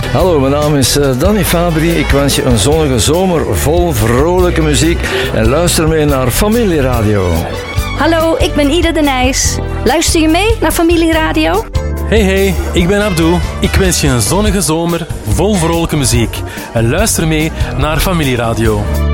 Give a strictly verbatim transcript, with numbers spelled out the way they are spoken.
Hallo, mijn naam is Danny Fabri. Ik wens je een zonnige zomer vol vrolijke muziek en luister mee naar Familieradio. Hallo, ik ben Ida de Nijs. Luister je mee naar Familieradio? Hey hey, ik ben Abdou. Ik wens je een zonnige zomer vol vrolijke muziek en luister mee naar Familieradio.